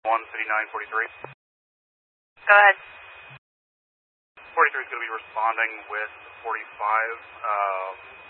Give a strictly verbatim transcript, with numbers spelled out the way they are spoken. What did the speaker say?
one fifty-nine forty-three. Go ahead. forty-three is going to be responding with forty-five. Um,